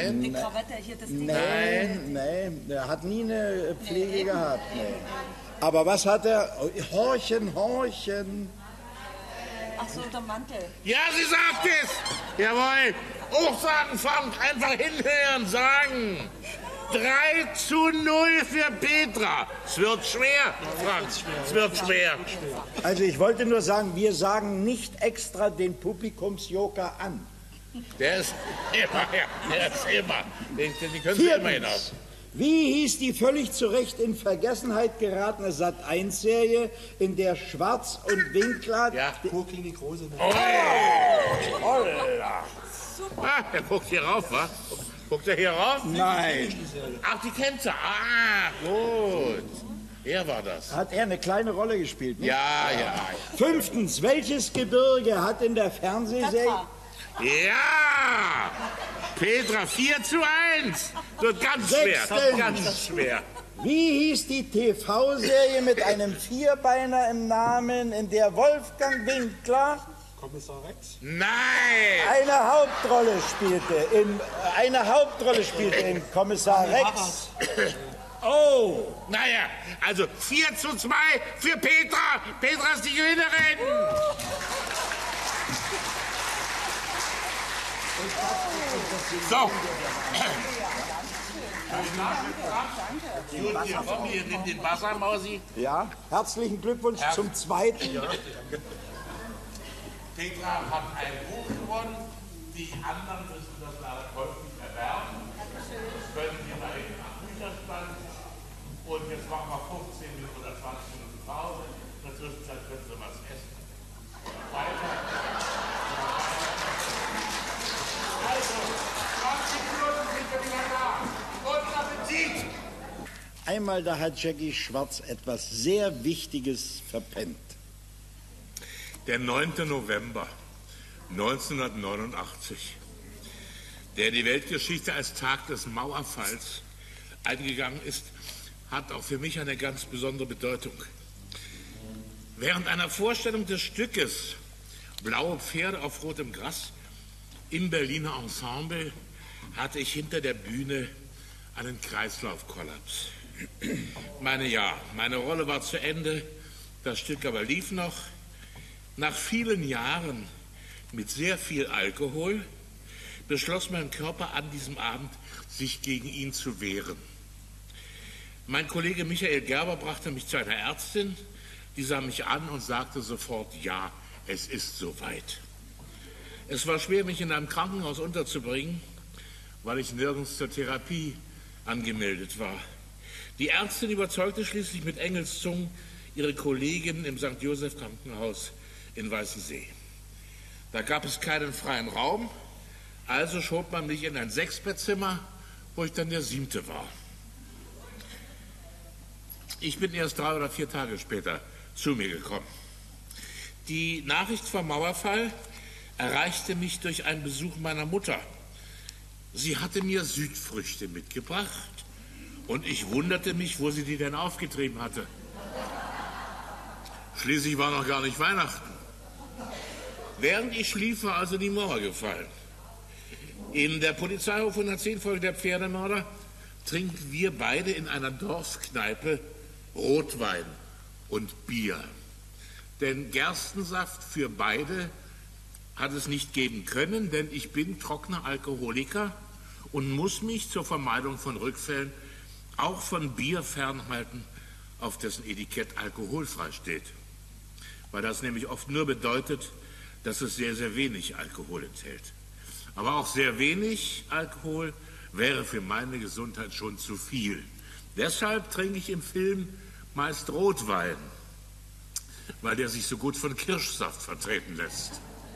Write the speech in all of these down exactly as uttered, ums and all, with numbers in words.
Nein. Die Krawatte hier, das Ding. Nein, nein, er hat nie eine Pflege nee, gehabt. Nee. Aber was hat er? Horchen, horchen. Ach so, der Mantel. Ja, sie sagt es. Jawohl. Hochsagen, Frank, einfach hinhören, sagen. drei zu null für Petra. Es wird schwer, Frank. Es wird schwer. Also ich wollte nur sagen, wir sagen nicht extra den Publikumsjoker an. Der ist immer, ja, der ist immer. Den, den können Sie immer hinaus. Wie hieß die völlig zu Recht in Vergessenheit geratene Sat eins Serie, in der Schwarz und Winkler... Ja. Kurklinik Rosenberg. Oh, Holla. Ah, er guckt hier rauf, wa? Guckt er hier rauf? Nein. Ach, die kennt er. Ah, gut. Er war das. Hat er eine kleine Rolle gespielt, ne? Ja, ja, ja. Fünftens, welches Gebirge hat in der Fernsehserie... Petra. Ja! Petra, vier zu eins. Wird ganz schwer, Sechstens. ganz schwer. Wie hieß die T V-Serie mit einem Vierbeiner im Namen, in der Wolfgang Winkler Kommissar Rex? Nein! eine Hauptrolle spielte, in, eine Hauptrolle spielte in Kommissar Rex? Oh, naja, also vier zu zwei für Petra. Petra ist die Gewinnerin. So. Gut, hier, komm, hier, nimm den Wasser, Mausi. Ja, herzlichen Glückwunsch Ja. zum zweiten. Ja. Petra hat ein Buch gewonnen. Die anderen müssen das leider käuflich erwerben. Das können wir da hinten am Bücherstand. Und jetzt machen wir fünfzehn Minuten oder zwanzig Minuten Pause. In der Zwischenzeit können Sie was essen. Weiter. Also, zwanzig Minuten sind wir wieder da. Guten Appetit! Einmal, da hat Jackie Schwarz etwas sehr Wichtiges verpennt. Der neunte November neunzehnhundertneunundachtzig, der in die Weltgeschichte als Tag des Mauerfalls eingegangen ist, hat auch für mich eine ganz besondere Bedeutung. Während einer Vorstellung des Stückes Blaue Pferde auf rotem Gras im Berliner Ensemble hatte ich hinter der Bühne einen Kreislaufkollaps. Meine ja, meine Rolle war zu Ende, das Stück aber lief noch. Nach vielen Jahren mit sehr viel Alkohol beschloss mein Körper an diesem Abend, sich gegen ihn zu wehren. Mein Kollege Michael Gerber brachte mich zu einer Ärztin, die sah mich an und sagte sofort, ja, es ist soweit. Es war schwer, mich in einem Krankenhaus unterzubringen, weil ich nirgends zur Therapie angemeldet war. Die Ärztin überzeugte schließlich mit Engelszungen ihre Kollegin im Sankt Joseph Krankenhaus in Weißensee. Da gab es keinen freien Raum, also schob man mich in ein Sechsbettzimmer, wo ich dann der siebte war. Ich bin erst drei oder vier Tage später zu mir gekommen. Die Nachricht vom Mauerfall erreichte mich durch einen Besuch meiner Mutter. Sie hatte mir Südfrüchte mitgebracht und ich wunderte mich, wo sie die denn aufgetrieben hatte. Schließlich war noch gar nicht Weihnachten. Während ich schlief, war also die Mauer gefallen. In der Polizeihof hundertzehn Folge der Pferdemörder trinken wir beide in einer Dorfkneipe Rotwein und Bier. Denn Gerstensaft für beide hat es nicht geben können, denn ich bin trockener Alkoholiker und muss mich zur Vermeidung von Rückfällen auch von Bier fernhalten, auf dessen Etikett alkoholfrei steht. Weil das nämlich oft nur bedeutet, dass es sehr, sehr wenig Alkohol enthält. Aber auch sehr wenig Alkohol wäre für meine Gesundheit schon zu viel. Deshalb trinke ich im Film meist Rotwein, weil der sich so gut von Kirschsaft vertreten lässt.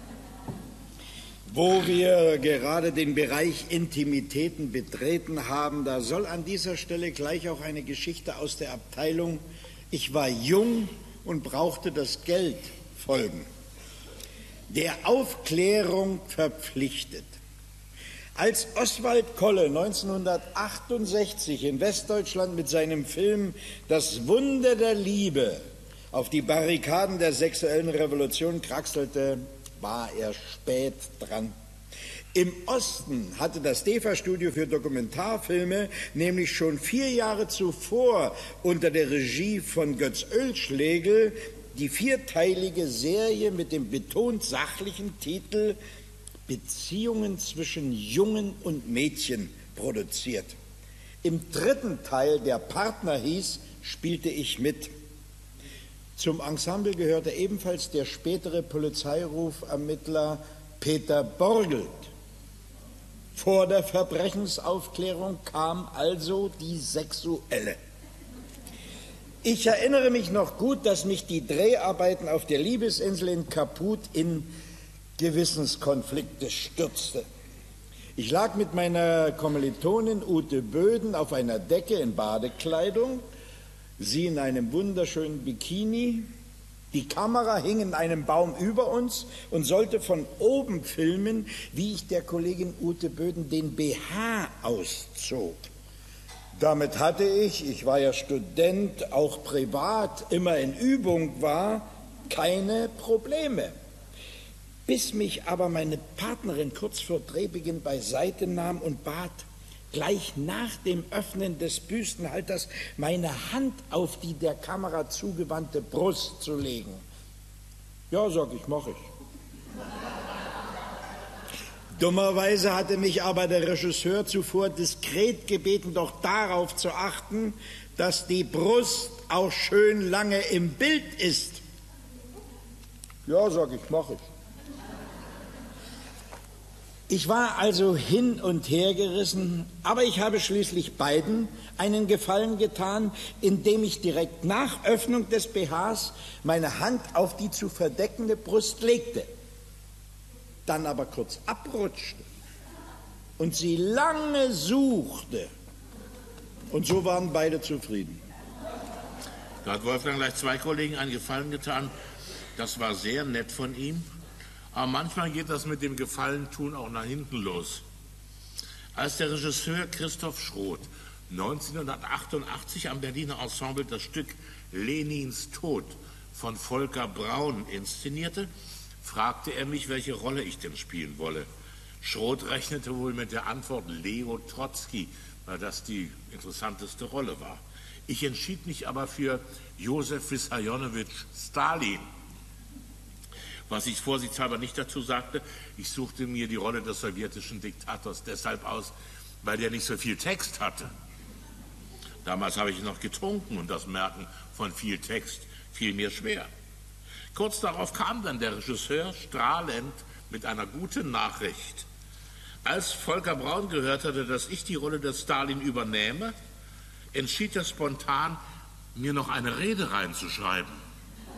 Wo wir gerade den Bereich Intimitäten betreten haben, da soll an dieser Stelle gleich auch eine Geschichte aus der Abteilung Ich war jung und brauchte das Geld folgen. Der Aufklärung verpflichtet. Als Oswald Kolle neunzehnhundertachtundsechzig in Westdeutschland mit seinem Film Das Wunder der Liebe auf die Barrikaden der sexuellen Revolution kraxelte, war er spät dran. Im Osten hatte das D E F A-Studio für Dokumentarfilme nämlich schon vier Jahre zuvor unter der Regie von Götz Oelschlegel die vierteilige Serie mit dem betont sachlichen Titel Beziehungen zwischen Jungen und Mädchen produziert. Im dritten Teil, der Partner hieß, spielte ich mit. Zum Ensemble gehörte ebenfalls der spätere Polizeirufermittler Peter Borgelt. Vor der Verbrechensaufklärung kam also die sexuelle. Ich erinnere mich noch gut, dass mich die Dreharbeiten auf der Liebesinsel in Kaput in Gewissenskonflikte stürzte. Ich lag mit meiner Kommilitonin Ute Böden auf einer Decke in Badekleidung, sie in einem wunderschönen Bikini. Die Kamera hing in einem Baum über uns und sollte von oben filmen, wie ich der Kollegin Ute Böden den B H auszog. Damit hatte ich, ich war ja Student, auch privat immer in Übung war, keine Probleme. Bis mich aber meine Partnerin kurz vor Drehbeginn beiseite nahm und bat, gleich nach dem Öffnen des Büstenhalters meine Hand auf die der Kamera zugewandte Brust zu legen. Ja, sag ich, mach ich. Dummerweise hatte mich aber der Regisseur zuvor diskret gebeten, doch darauf zu achten, dass die Brust auch schön lange im Bild ist. Ja, sag ich, mach ich. Ich war also hin und her gerissen, aber ich habe schließlich beiden einen Gefallen getan, indem ich direkt nach Öffnung des B Hs meine Hand auf die zu verdeckende Brust legte, dann aber kurz abrutschte und sie lange suchte. Und so waren beide zufrieden. Da hat Wolfgang gleich zwei Kollegen einen Gefallen getan. Das war sehr nett von ihm. Aber manchmal geht das mit dem Gefallentun auch nach hinten los. Als der Regisseur Christoph Schroth neunzehnhundertachtundachtzig am Berliner Ensemble das Stück Lenins Tod von Volker Braun inszenierte, fragte er mich, welche Rolle ich denn spielen wolle. Schroth rechnete wohl mit der Antwort Leo Trotzki, weil das die interessanteste Rolle war. Ich entschied mich aber für Josef Wissarionowitsch Stalin. Was ich vorsichtshalber nicht dazu sagte, ich suchte mir die Rolle des sowjetischen Diktators deshalb aus, weil der nicht so viel Text hatte. Damals habe ich noch getrunken und das Merken von viel Text fiel mir schwer. Kurz darauf kam dann der Regisseur strahlend mit einer guten Nachricht. Als Volker Braun gehört hatte, dass ich die Rolle des Stalin übernehme, entschied er spontan, mir noch eine Rede reinzuschreiben,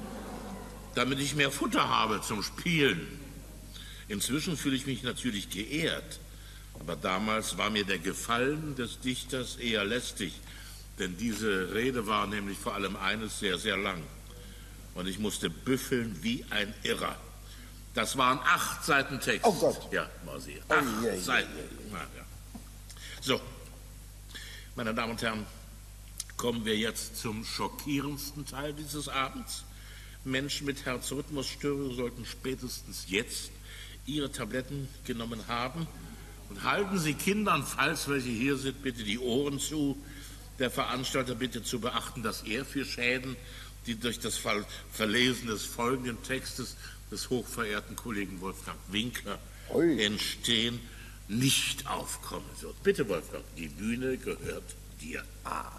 damit ich mehr Futter habe zum Spielen. Inzwischen fühle ich mich natürlich geehrt, aber damals war mir der Gefallen des Dichters eher lästig, denn diese Rede war nämlich vor allem eines sehr, sehr lang. Und ich musste büffeln wie ein Irrer. Das waren acht Seiten Text. Oh Gott. Ja, mal sehen. Acht oh, je, je, Seiten. Je. Na, ja. So, meine Damen und Herren, kommen wir jetzt zum schockierendsten Teil dieses Abends. Menschen mit Herzrhythmusstörungen sollten spätestens jetzt ihre Tabletten genommen haben. Und halten Sie Kindern, falls welche hier sind, bitte die Ohren zu. Der Veranstalter bitte zu beachten, dass er für Schäden, die durch das Verlesen des folgenden Textes des hochverehrten Kollegen Wolfgang Winkler Ui. entstehen, nicht aufkommen wird. Bitte, Wolfgang, die Bühne gehört dir. Ah,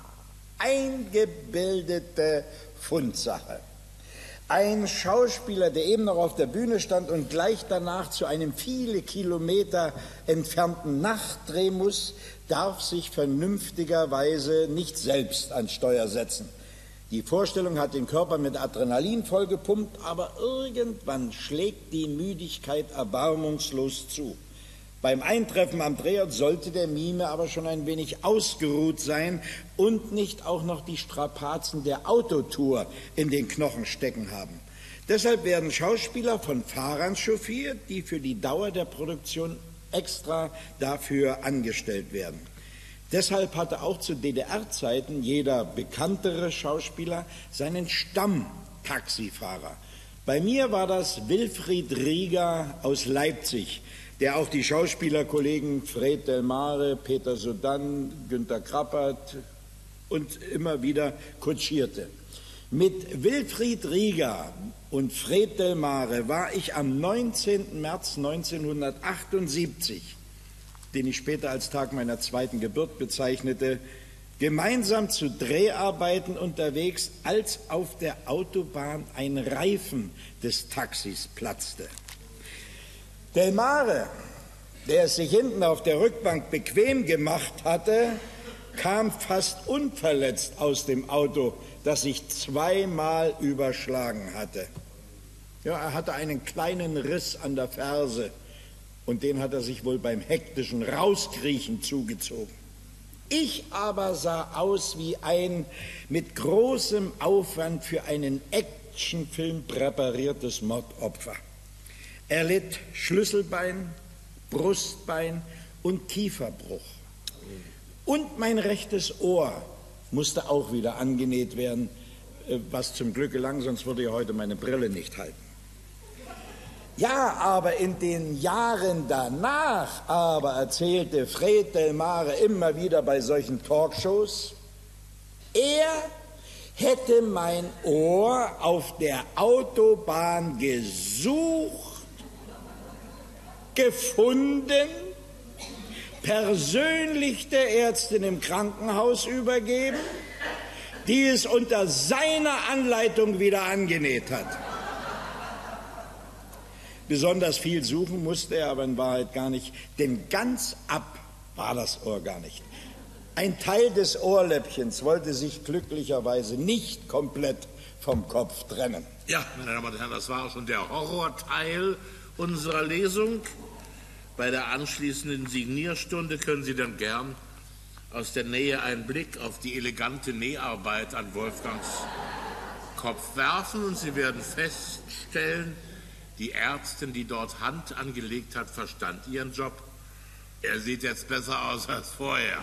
eingebildete Fundsache. Ein Schauspieler, der eben noch auf der Bühne stand und gleich danach zu einem viele Kilometer entfernten Nachtdreh muss, darf sich vernünftigerweise nicht selbst ans Steuer setzen. Die Vorstellung hat den Körper mit Adrenalin vollgepumpt, aber irgendwann schlägt die Müdigkeit erbarmungslos zu. Beim Eintreffen am Drehort sollte der Mime aber schon ein wenig ausgeruht sein und nicht auch noch die Strapazen der Autotour in den Knochen stecken haben. Deshalb werden Schauspieler von Fahrern chauffiert, die für die Dauer der Produktion extra dafür angestellt werden. Deshalb hatte auch zu D D R-Zeiten jeder bekanntere Schauspieler seinen Stammtaxifahrer. Bei mir war das Wilfried Rieger aus Leipzig, der auch die Schauspielerkollegen Fred Delmare, Peter Sodann, Günter Krappert und immer wieder kutschierte. Mit Wilfried Rieger und Fred Delmare war ich am neunzehnten März neunzehnhundertachtundsiebzig, den ich später als Tag meiner zweiten Geburt bezeichnete, gemeinsam zu Dreharbeiten unterwegs, als auf der Autobahn ein Reifen des Taxis platzte. Delmare, der es sich hinten auf der Rückbank bequem gemacht hatte, kam fast unverletzt aus dem Auto, das sich zweimal überschlagen hatte. Ja, er hatte einen kleinen Riss an der Ferse und den hat er sich wohl beim hektischen Rauskriechen zugezogen. Ich aber sah aus wie ein mit großem Aufwand für einen Actionfilm präpariertes Mordopfer. Er litt Schlüsselbein, Brustbein und Kieferbruch. Und mein rechtes Ohr musste auch wieder angenäht werden, was zum Glück gelang, sonst würde ja heute meine Brille nicht halten. Ja, aber in den Jahren danach aber erzählte Fred Delmare immer wieder bei solchen Talkshows, er hätte mein Ohr auf der Autobahn gesucht, gefunden, persönlich der Ärztin im Krankenhaus übergeben, die es unter seiner Anleitung wieder angenäht hat. Besonders viel suchen musste er aber in Wahrheit gar nicht, denn ganz ab war das Ohr gar nicht. Ein Teil des Ohrläppchens wollte sich glücklicherweise nicht komplett vom Kopf trennen. Ja, meine Damen und Herren, das war auch schon der Horrorteil unserer Lesung. Bei der anschließenden Signierstunde können Sie dann gern aus der Nähe einen Blick auf die elegante Näharbeit an Wolfgangs Kopf werfen und Sie werden feststellen, die Ärztin, die dort Hand angelegt hat, verstand ihren Job. Er sieht jetzt besser aus als vorher.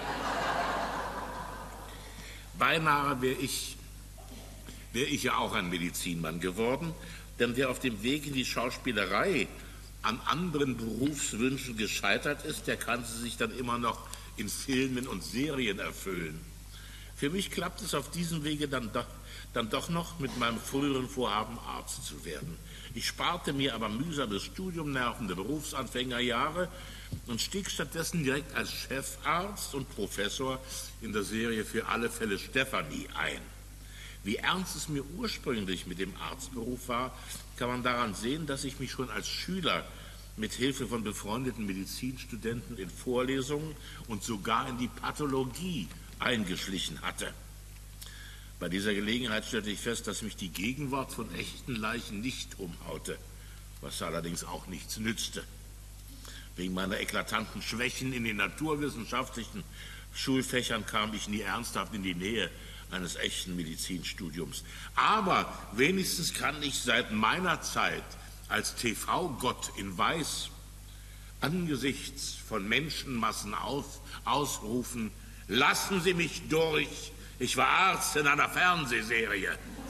Beinahe wäre ich, wär ich ja auch ein Medizinmann geworden, denn wer auf dem Weg in die Schauspielerei an anderen Berufswünschen gescheitert ist, der kann sie sich dann immer noch in Filmen und Serien erfüllen. Für mich klappt es auf diesem Wege dann doch, dann doch noch mit meinem früheren Vorhaben, Arzt zu werden. Ich sparte mir aber mühsames Studium, nervende Berufsanfängerjahre und stieg stattdessen direkt als Chefarzt und Professor in der Serie Für alle Fälle Stefanie ein. Wie ernst es mir ursprünglich mit dem Arztberuf war, kann man daran sehen, dass ich mich schon als Schüler mit Hilfe von befreundeten Medizinstudenten in Vorlesungen und sogar in die Pathologie eingeschlichen hatte. Bei dieser Gelegenheit stellte ich fest, dass mich die Gegenwart von echten Leichen nicht umhaute, was allerdings auch nichts nützte. Wegen meiner eklatanten Schwächen in den naturwissenschaftlichen Schulfächern kam ich nie ernsthaft in die Nähe eines echten Medizinstudiums. Aber wenigstens kann ich seit meiner Zeit als T V-Gott in Weiß angesichts von Menschenmassen auf, ausrufen, lassen Sie mich durch, ich war Arzt in einer Fernsehserie.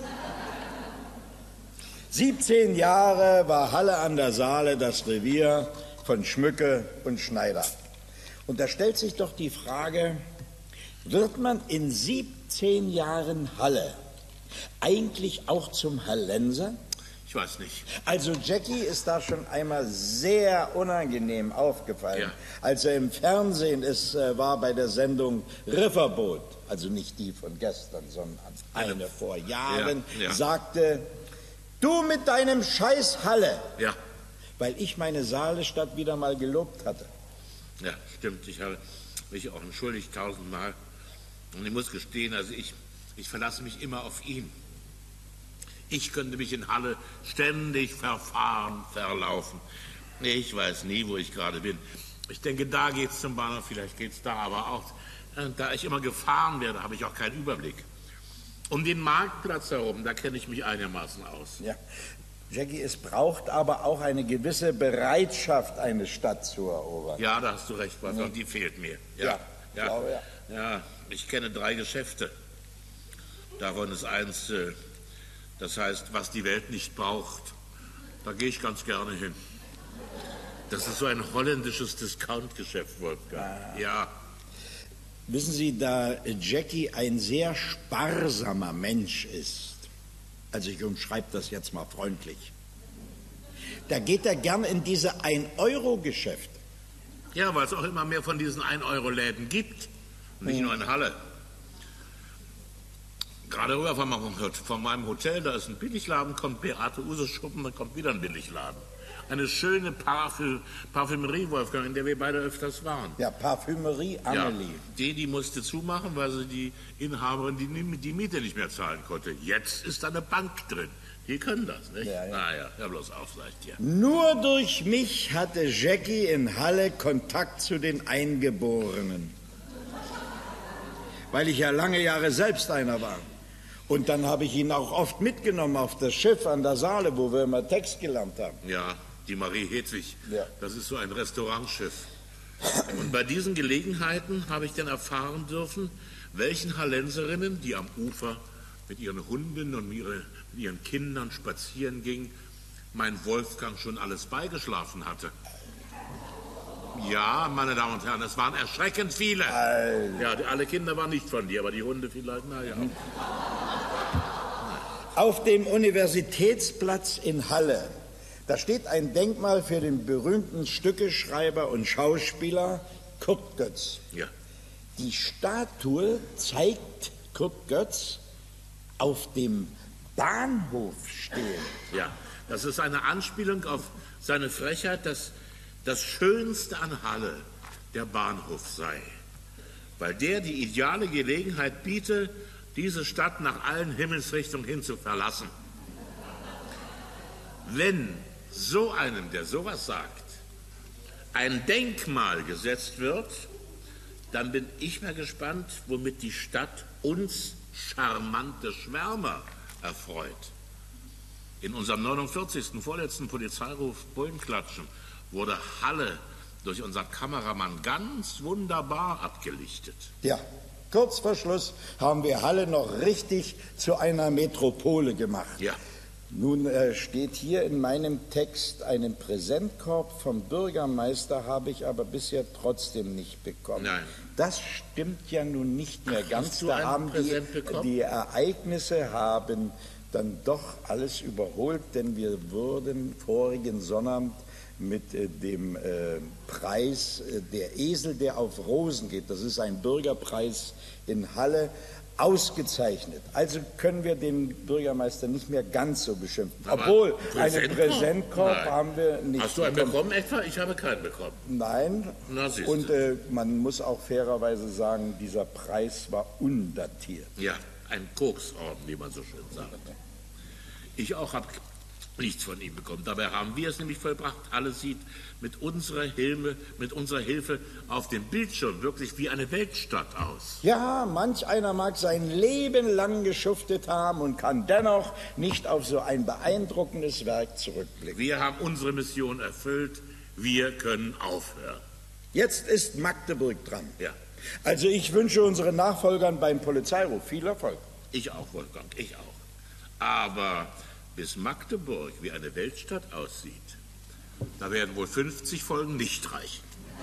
siebzehn Jahre war Halle an der Saale das Revier von Schmücke und Schneider. Und da stellt sich doch die Frage, wird man in siebzehn Jahren Halle eigentlich auch zum Hallenser? Ich weiß nicht. Also Jackie ist da schon einmal sehr unangenehm aufgefallen, ja. als er im Fernsehen es äh, war bei der Sendung Riverboat, also nicht die von gestern, sondern eine ja. vor Jahren, ja. Ja. sagte, du mit deinem Scheiß Halle, ja. weil ich meine Saalestadt wieder mal gelobt hatte. Ja, stimmt, ich habe mich auch entschuldigt tausendmal. Und ich muss gestehen, also ich, ich verlasse mich immer auf ihn. Ich könnte mich in Halle ständig verfahren, verlaufen. Ich weiß nie, wo ich gerade bin. Ich denke, da geht's zum Bahnhof, vielleicht geht's da, aber auch, äh, da ich immer gefahren werde, habe ich auch keinen Überblick. Um den Marktplatz herum, da kenne ich mich einigermaßen aus. Ja, Jackie, es braucht aber auch eine gewisse Bereitschaft, eine Stadt zu erobern. Ja, da hast du recht, Walter, und die fehlt mir. Ja, ja, ja, glaube, ja. ja, ich kenne drei Geschäfte. Davon ist eins, äh, das heißt, was die Welt nicht braucht. Da gehe ich ganz gerne hin. Das ist so ein holländisches Discount-Geschäft, Wolfgang. Ah. Ja. Wissen Sie, da Jackie ein sehr sparsamer Mensch ist, also ich umschreibe das jetzt mal freundlich, da geht er gern in diese ein-Euro-Geschäfte. Ja, weil es auch immer mehr von diesen ein-Euro-Läden gibt, nicht hm. nur in Halle. Gerade rüber von meinem, von meinem Hotel, da ist ein Billigladen, kommt Beate Use Schuppen, dann kommt wieder ein Billigladen. Eine schöne Parfü Parfümerie, Wolfgang, in der wir beide öfters waren. Ja, Parfümerie Amelie. Ja, die, die musste zumachen, weil sie die Inhaberin die, die Miete nicht mehr zahlen konnte. Jetzt ist da eine Bank drin. Die können das, nicht? Ja, ja. Naja, hör bloß auf, sag ich dir. Nur durch mich hatte Jackie in Halle Kontakt zu den Eingeborenen. Weil ich ja lange Jahre selbst einer war. Und dann habe ich ihn auch oft mitgenommen auf das Schiff an der Saale, wo wir immer Text gelernt haben. Ja, die Marie Hedwig. Ja. Das ist so ein Restaurantschiff. Und bei diesen Gelegenheiten habe ich dann erfahren dürfen, welchen Hallenserinnen, die am Ufer mit ihren Hunden und mit ihren Kindern spazieren gingen, mein Wolfgang schon alles beigeschlafen hatte. Ja, meine Damen und Herren, es waren erschreckend viele. Alter. Ja, alle Kinder waren nicht von dir, aber die Hunde vielleicht, naja. Auf dem Universitätsplatz in Halle, da steht ein Denkmal für den berühmten Stückeschreiber und Schauspieler Kurt Götz. Ja. Die Statue zeigt Kurt Götz auf dem Bahnhof stehen. Ja, das ist eine Anspielung auf seine Frechheit, dass das Schönste an Halle der Bahnhof sei, weil der die ideale Gelegenheit biete, diese Stadt nach allen Himmelsrichtungen hin zu verlassen. Wenn so einem, der sowas sagt, ein Denkmal gesetzt wird, dann bin ich mal gespannt, womit die Stadt uns charmante Schwärmer erfreut. In unserem neunundvierzigsten vorletzten Polizeiruf Bullenklatschen wurde Halle durch unseren Kameramann ganz wunderbar abgelichtet. Ja, kurz vor Schluss haben wir Halle noch richtig zu einer Metropole gemacht. Ja. Nun äh, steht hier in meinem Text, einen Präsentkorb vom Bürgermeister habe ich aber bisher trotzdem nicht bekommen. Nein. Das stimmt ja nun nicht mehr Ach, ganz. hast du Da einen haben Präsent die, bekommen? die Ereignisse haben dann doch alles überholt, denn wir wurden vorigen Sonnabend mit äh, dem äh, Preis äh, Der Esel, der auf Rosen geht, das ist ein Bürgerpreis in Halle, ausgezeichnet. Also können wir den Bürgermeister nicht mehr ganz so beschimpfen. Aber Obwohl, Präsentkorb? einen Präsentkorb Nein. haben wir nicht. Hast du einen bekommen etwa? Ich habe keinen bekommen. Nein. Na, siehste. Und äh, man muss auch fairerweise sagen, dieser Preis war undatiert. Ja, ein Koksorden, wie man so schön sagt. Ich auch habe nichts von ihm bekommen. Dabei haben wir es nämlich vollbracht. Alles sieht mit unserer Hilfe, mit unserer Hilfe auf dem Bildschirm wirklich wie eine Weltstadt aus. Ja, manch einer mag sein Leben lang geschuftet haben und kann dennoch nicht auf so ein beeindruckendes Werk zurückblicken. Wir haben unsere Mission erfüllt. Wir können aufhören. Jetzt ist Magdeburg dran. Ja. Also ich wünsche unseren Nachfolgern beim Polizeiruf viel Erfolg. Ich auch, Wolfgang, ich auch. Aber bis Magdeburg wie eine Weltstadt aussieht, da werden wohl fünfzig Folgen nicht reichen.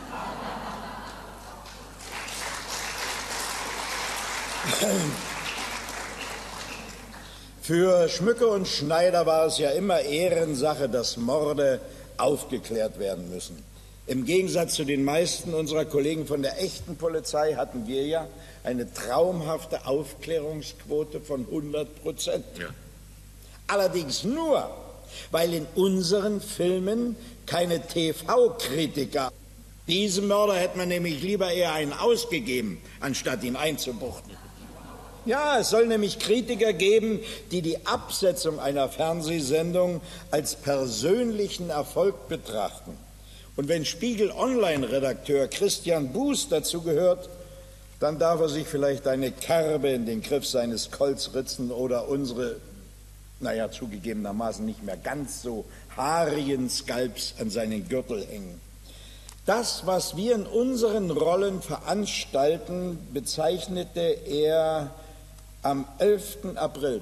Für Schmücke und Schneider war es ja immer Ehrensache, dass Morde aufgeklärt werden müssen. Im Gegensatz zu den meisten unserer Kollegen von der echten Polizei hatten wir ja eine traumhafte Aufklärungsquote von hundert Prozent. Ja. Allerdings nur, weil in unseren Filmen keine T V-Kritiker. Diesem Mörder hätte man nämlich lieber eher einen ausgegeben, anstatt ihn einzubuchten. Ja, es soll nämlich Kritiker geben, die die Absetzung einer Fernsehsendung als persönlichen Erfolg betrachten. Und wenn Spiegel-Online-Redakteur Christian Buß dazu gehört, dann darf er sich vielleicht eine Kerbe in den Griff seines Colts ritzen oder unsere, naja, zugegebenermaßen nicht mehr ganz so haarigen Skalps an seinen Gürtel hängen. Das, was wir in unseren Rollen veranstalten, bezeichnete er am elften April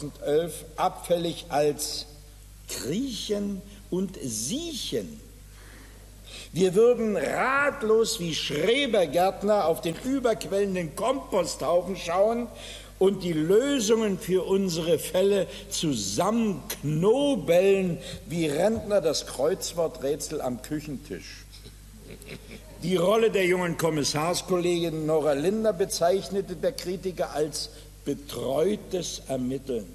zweitausendelf abfällig als Kriechen und Siechen. Wir würden ratlos wie Schrebergärtner auf den überquellenden Komposthaufen schauen und die Lösungen für unsere Fälle zusammenknobeln wie Rentner das Kreuzworträtsel am Küchentisch. Die Rolle der jungen Kommissarskollegin Nora Linder bezeichnete der Kritiker als betreutes Ermitteln.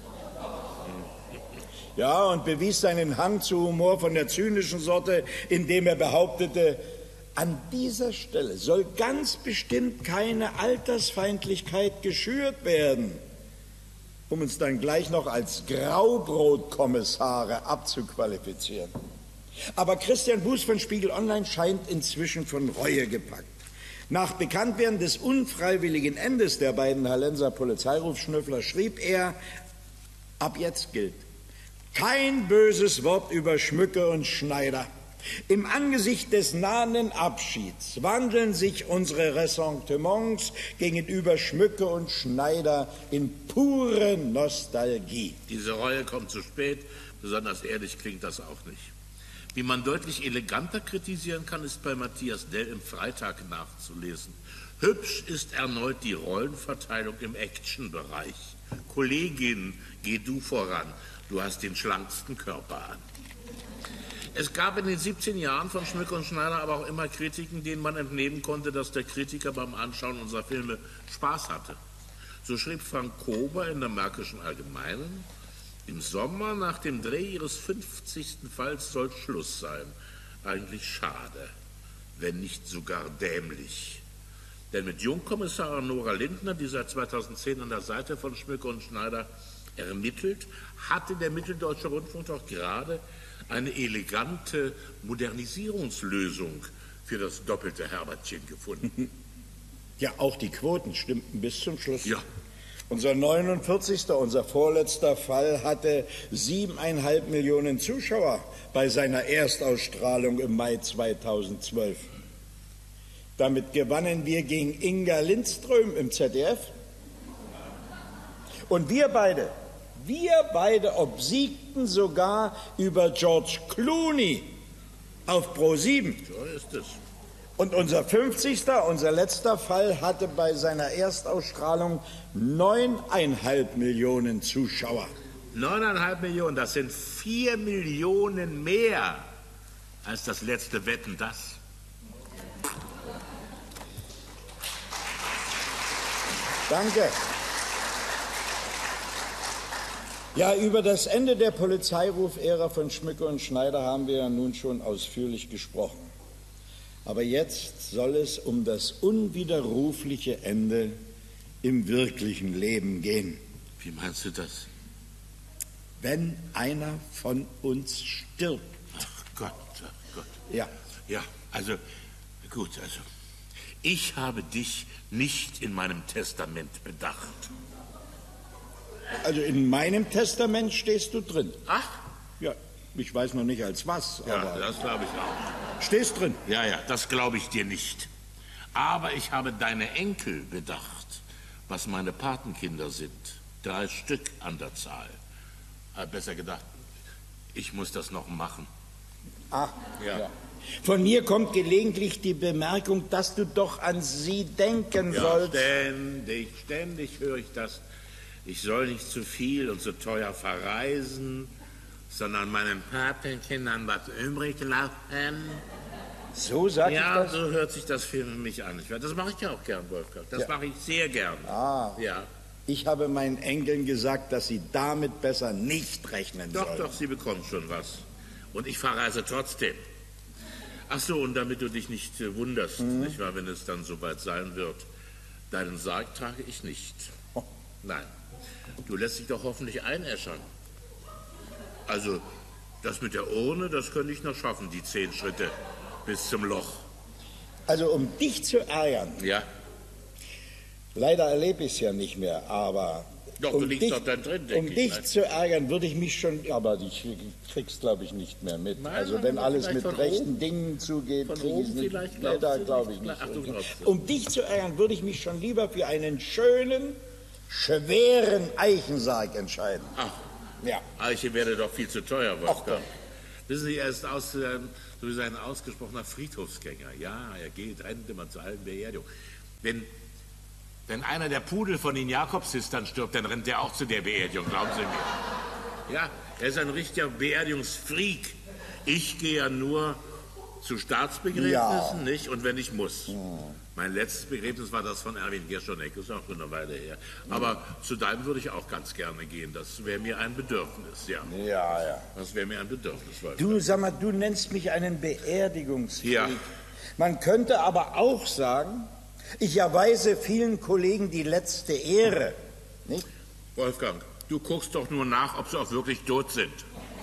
Ja, und bewies seinen Hang zu Humor von der zynischen Sorte, indem er behauptete, an dieser Stelle soll ganz bestimmt keine Altersfeindlichkeit geschürt werden, um uns dann gleich noch als Graubrotkommissare abzuqualifizieren. Aber Christian Buß von Spiegel Online scheint inzwischen von Reue gepackt. Nach Bekanntwerden des unfreiwilligen Endes der beiden Hallenser Polizeirufschnüffler schrieb er, ab jetzt gilt kein böses Wort über Schmücke und Schneider. Im Angesicht des nahenden Abschieds wandeln sich unsere Ressentiments gegenüber Schmücke und Schneider in pure Nostalgie. Diese Reue kommt zu spät, besonders ehrlich klingt das auch nicht. Wie man deutlich eleganter kritisieren kann, ist bei Matthias Dell im Freitag nachzulesen. Hübsch ist erneut die Rollenverteilung im Action-Bereich. Kollegin, geh du voran, du hast den schlanksten Körper an. Es gab in den siebzehn Jahren von Schmücke und Schneider aber auch immer Kritiken, denen man entnehmen konnte, dass der Kritiker beim Anschauen unserer Filme Spaß hatte. So schrieb Frank Kober in der Märkischen Allgemeinen: Im Sommer nach dem Dreh ihres fünfzigsten Falls soll Schluss sein. Eigentlich schade, wenn nicht sogar dämlich. Denn mit Jungkommissarin Nora Lindner, die seit zweitausendzehn an der Seite von Schmücke und Schneider ermittelt, hatte der Mitteldeutsche Rundfunk doch gerade eine elegante Modernisierungslösung für das doppelte Herbertchen gefunden. Ja, auch die Quoten stimmten bis zum Schluss. Ja. Unser neunundvierzigster, unser vorletzter Fall hatte siebeneinhalb Millionen Zuschauer bei seiner Erstausstrahlung im Mai zweitausendzwölf. Damit gewannen wir gegen Inga Lindström im Z D F. Und wir beide, wir beide obsiegten sogar über George Clooney auf ProSieben. So ist es. Und unser fünfzigster, unser letzter Fall hatte bei seiner Erstausstrahlung neuneinhalb Millionen Zuschauer. Neuneinhalb Millionen, das sind vier Millionen mehr als das letzte Wetten, das. Danke. Ja, über das Ende der Polizeirufära von Schmücke und Schneider haben wir ja nun schon ausführlich gesprochen. Aber jetzt soll es um das unwiderrufliche Ende im wirklichen Leben gehen. Wie meinst du das? Wenn einer von uns stirbt. Ach Gott, ach Gott. Ja. Ja, also, gut, also, ich habe dich nicht in meinem Testament bedacht. Also in meinem Testament stehst du drin. Ach? Ja, ich weiß noch nicht als was, Ja, aber das glaube ich auch. stehst drin. Ja, ja, das glaube ich dir nicht. Aber ich habe deine Enkel bedacht, was meine Patenkinder sind. Drei Stück an der Zahl. Äh, besser gedacht, ich muss das noch machen. Ah, Ja. ja. Von mir kommt gelegentlich die Bemerkung, dass du doch an sie denken Ja, sollst. ständig, ständig höre ich das. Ich soll nicht zu viel und zu teuer verreisen, sondern meinen Patenkindern was übrig lassen. So sagt Ja, ich das? so hört sich das für mich an. Das mache ich ja auch gern, Wolfgang. Das Ja. mache ich sehr gern. Ah, Ja. ich habe meinen Enkeln gesagt, dass sie damit besser nicht rechnen Doch, sollen. doch, sie bekommen schon was. Und ich verreise trotzdem. Ach so, und damit du dich nicht äh, wunderst, Mhm. nicht wahr, wenn es dann soweit sein wird, deinen Sarg trage ich nicht. Oh. Nein, du lässt dich doch hoffentlich einäschern. Also, das mit der Urne, das könnte ich noch schaffen, die zehn Schritte bis zum Loch. Also um dich zu ärgern, Ja? leider erlebe ich es ja nicht mehr, aber Doch, du um, liegst dich, doch dann drin, denke um ich, dich ne? zu ärgern, würde ich mich schon, aber ich krieg's glaube ich nicht mehr mit. Nein, also nein, wenn nein, alles vielleicht mit von rechten oben. Dingen zugeht, Von krieg ich's oben nicht. vielleicht Nee, glaubst da du glaube nicht. ich nicht. Ach, du glaubst es. Um dich zu ärgern, würde ich mich schon lieber für einen schönen, schweren Eichensarg entscheiden. Ach, Ja. Eiche wäre doch viel zu teuer, Wolfgang. Wissen Sie, er ist aus, äh, sowieso ein ausgesprochener Friedhofsgänger. Ja, er geht, rennt immer zu allen Beerdigungen. Wenn, wenn einer der Pudel von den Jakobssistern stirbt, dann rennt er auch zu der Beerdigung, glauben Sie mir. Ja, er ist ein richtiger Beerdigungsfreak. Ich gehe ja nur zu Staatsbegräbnissen, ja. nicht? Und wenn ich muss. Ja. Mein letztes Begräbnis war das von Erwin Gerstonek, ist auch schon eine Weile her. Aber ja. zu deinem würde ich auch ganz gerne gehen. Das wäre mir ein Bedürfnis, ja. Ja, ja. Das wäre mir ein Bedürfnis. Du, sag mal, du nennst mich einen Beerdigungsfreak. Ja. Man könnte aber auch sagen, ich erweise vielen Kollegen die letzte Ehre. Nicht? Wolfgang, du guckst doch nur nach, ob sie auch wirklich tot sind.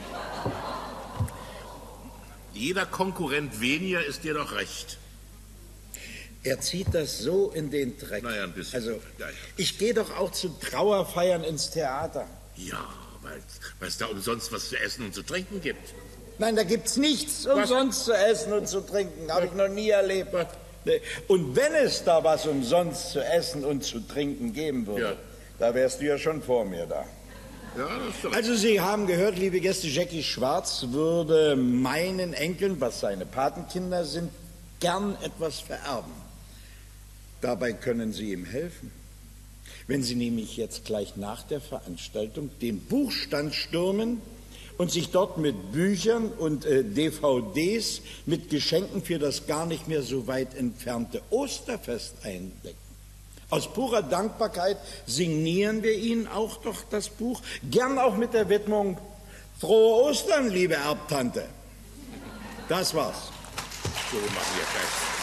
Jeder Konkurrent weniger ist dir doch recht. Er zieht das so in den Dreck. Naja, ein bisschen. Also, ja, ja. ich gehe doch auch zu Trauerfeiern ins Theater. Ja, weil es da umsonst was zu essen und zu trinken gibt. Nein, da gibt's nichts umsonst zu essen und zu trinken. Habe ich noch nie erlebt. Was? Und wenn es da was umsonst zu essen und zu trinken geben würde, ja. da wärst du ja schon vor mir da. Ja, das ist doch. Also Sie haben gehört, liebe Gäste, Jackie Schwarz würde meinen Enkeln, was seine Patenkinder sind, gern etwas vererben. Dabei können Sie ihm helfen. Wenn Sie nämlich jetzt gleich nach der Veranstaltung den Buchstand stürmen und sich dort mit Büchern und äh, D V Ds mit Geschenken für das gar nicht mehr so weit entfernte Osterfest eindecken. Aus purer Dankbarkeit signieren wir Ihnen auch doch das Buch, gern auch mit der Widmung Frohe Ostern, liebe Erbtante. Das war's. So machen wir fest.